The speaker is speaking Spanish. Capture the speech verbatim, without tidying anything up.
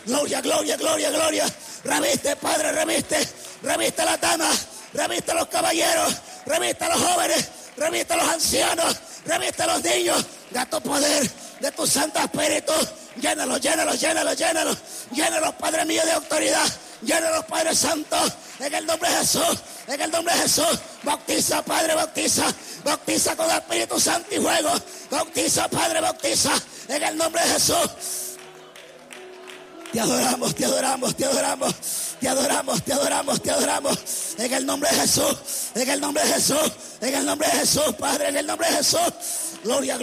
Gloria, gloria, gloria, gloria. Reviste, Padre, reviste. Reviste a las damas, reviste a los caballeros, reviste a los jóvenes, reviste a los ancianos, reviste a los niños. De tu poder, de tu Santo Espíritu. Llénalos, llénalos, llénalos, llénalos. Llénalos, Padre mío, de autoridad. Llénalos, Padre Santo. En el nombre de Jesús, en el nombre de Jesús. Bautiza, Padre, bautiza. Bautiza con el Espíritu Santo y fuego. Bautiza, Padre, bautiza. En el nombre de Jesús. Te adoramos, te adoramos, te adoramos. Te adoramos, te adoramos, te adoramos. En el nombre de Jesús. En el nombre de Jesús. En el nombre de Jesús, Padre, en el nombre de Jesús. Gloria, gloria.